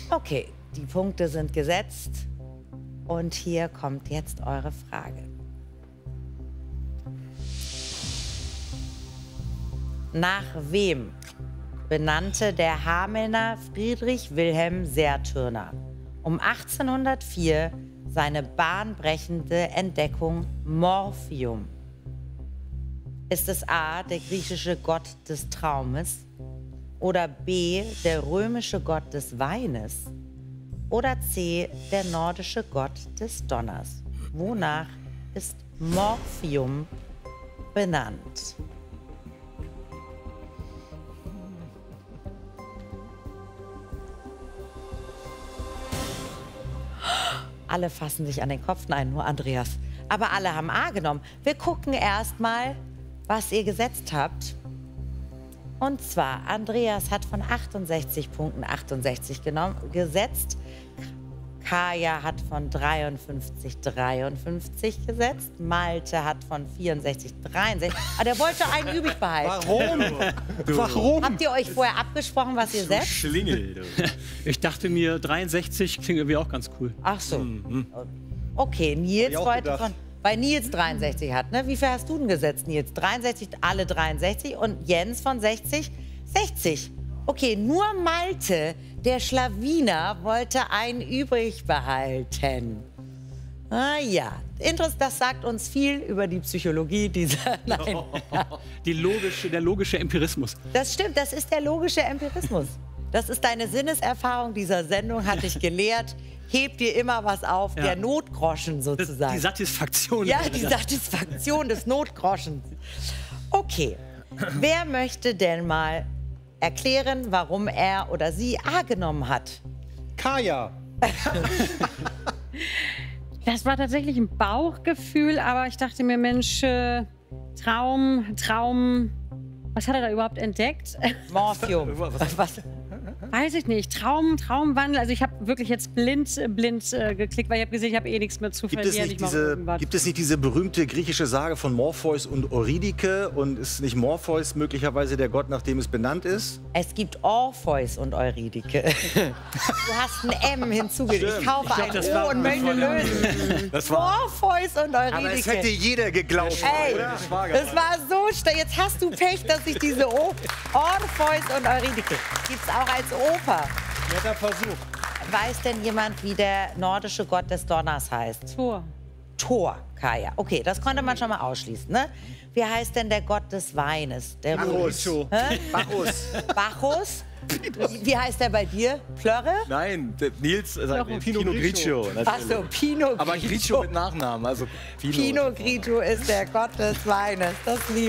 Okay, die Punkte sind gesetzt. Und hier kommt jetzt eure Frage. Nach wem benannte der Hamelner Friedrich Wilhelm Sertürner um 1804 seine bahnbrechende Entdeckung Morphium? Ist es A, der griechische Gott des Traumes, oder B, der römische Gott des Weines, oder C, der nordische Gott des Donners? Wonach ist Morphium benannt? Alle fassen sich an den Kopf. Nein, nur Andreas. Aber alle haben A genommen. Wir gucken erst mal, was ihr gesetzt habt. Und zwar, Andreas hat von 68 Punkten 68 gesetzt. Kaya hat von 53 gesetzt. Malte hat von 64 63. Aber der wollte einen übrig behalten. Warum? Warum? Habt ihr euch vorher abgesprochen, was ihr setzt? Schlingel. Ich dachte mir, 63 klingt irgendwie auch ganz cool. Ach so. Okay, Nils auch wollte gedacht. von... Weil Nils 63 hat, ne? Wie viel hast du denn gesetzt, Nils? 63, alle 63 und Jens von 60, 60. Okay, nur Malte, der Schlawiner, wollte einen übrig behalten. Ah ja, das sagt uns viel über die Psychologie dieser... Nein. Der logische Empirismus. Das stimmt, das ist der logische Empirismus. Das ist deine Sinneserfahrung dieser Sendung, hat dich gelehrt. Hebt dir immer was auf, Ja. der Notgroschen sozusagen. Die Satisfaktion. Ja, die Satisfaktion des Notgroschens. Okay, wer möchte denn mal erklären, warum er oder sie A genommen hat? Kaya. Das war tatsächlich ein Bauchgefühl, aber ich dachte mir, Mensch, Traum, was hat er da überhaupt entdeckt? Morphium. Was? Weiß ich nicht. Traumwandel. Also ich habe wirklich jetzt blind geklickt, weil ich habe gesehen, ich habe eh nichts mehr zu Gibt es, verlieren. nicht Ich mache irgendwas. gibt es nicht diese berühmte griechische Sage von Morpheus und Eurydike? Und ist nicht Morpheus möglicherweise der Gott, nach dem es benannt ist? Es gibt Orpheus und Eurydike. Du hast ein M hinzugefügt. Ich kaufe ein O und möchte lösen. Das war, Orpheus und aber es hätte Eurydike. jeder geglaubt. Ey, das war so stark. Jetzt hast du Pech, dass ich diese Orpheus und Eurydike gibt's auch als Oper. Netter Versuch. Weiß denn jemand, wie der nordische Gott des Donners heißt? Tor. Thor, Kaya. Okay, das konnte man schon mal ausschließen, ne? Wie heißt denn der Gott des Weines? Der Bacchus. Hä? Bacchus. Bacchus? Wie heißt der bei dir? Plörre? Nein, Nils sagt Pinot Pinot Grigio. Ach so, Pinot Aber Grigio Grigio. mit Nachnamen. Also Pinot Grigio ist der Gott des Weines. Das liebe